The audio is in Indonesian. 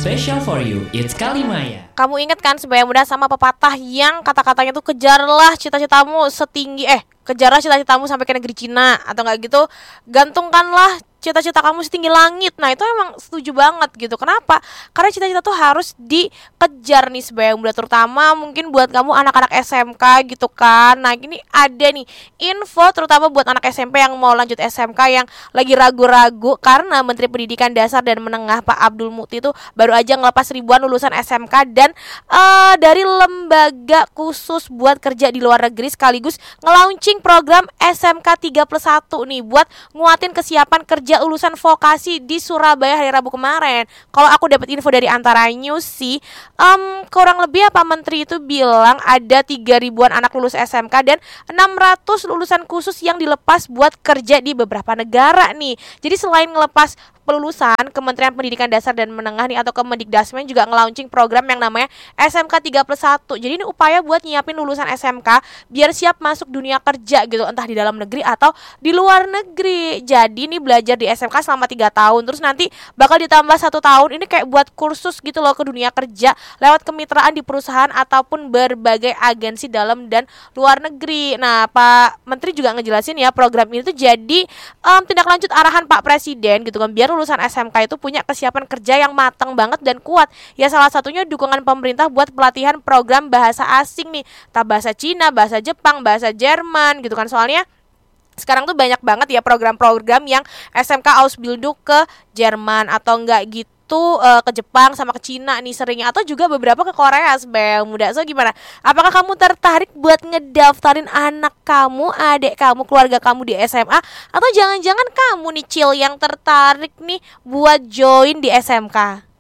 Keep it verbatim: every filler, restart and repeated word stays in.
special for you. It's Kalimaya. Kamu ingat kan Sebaya Muda sama pepatah yang kata-katanya tuh kejarlah cita-citamu setinggi eh kejarlah cita-citamu sampai ke negeri Cina, atau enggak gitu gantungkanlah cita-cita kamu setinggi langit. Nah itu emang setuju banget gitu. Kenapa? Karena cita-cita tuh harus dikejar nih Sebaya Muda, terutama mungkin buat kamu anak-anak S M K gitu kan. Nah gini ada nih info terutama buat anak S M P yang mau lanjut S M K yang lagi ragu-ragu karena Menteri Pendidikan Dasar dan Menengah Pak Abdul Mukti itu baru aja ngelepas ribuan lulusan S M K dan uh, dari lembaga khusus buat kerja di luar negeri sekaligus nge-launching program S M K tiga plus satu nih buat nguatin kesiapan kerja lulusan vokasi di Surabaya hari Rabu kemarin. Kalau aku dapat info dari Antara News sih, um, kurang lebih apa Menteri itu bilang ada tiga ribuan anak lulus S M K dan enam ratus lulusan khusus yang dilepas buat kerja di beberapa negara nih. Jadi selain ngelepas pelulusan, Kementerian Pendidikan Dasar dan Menengah nih atau Kemendikdasmen juga nge-launching program yang namanya S M K tiga plus satu. Jadi ini upaya buat nyiapin lulusan S M K biar siap masuk dunia kerja gitu, entah di dalam negeri atau di luar negeri. Jadi ini belajar di S M K selama tiga tahun, terus nanti bakal ditambah satu tahun. Ini kayak buat kursus gitu loh ke dunia kerja lewat kemitraan di perusahaan ataupun berbagai agensi dalam dan luar negeri. Nah Pak Menteri juga ngejelasin ya program ini tuh jadi um, tindak lanjut arahan Pak Presiden gitu kan, biar lulusan S M K itu punya kesiapan kerja yang matang banget dan kuat. Ya salah satunya dukungan pemerintah buat pelatihan program bahasa asing nih, entah bahasa Cina, bahasa Jepang, bahasa Jerman gitu kan. Soalnya sekarang tuh banyak banget ya program-program yang S M K Ausbildung ke Jerman atau enggak gitu tuh uh, ke Jepang sama ke Cina nih seringnya, atau juga beberapa ke Korea Sebaya Muda. So gimana? Apakah kamu tertarik buat ngedaftarin anak kamu, adik kamu, keluarga kamu di S M A, atau jangan-jangan kamu nih Cil yang tertarik nih buat join di S M K?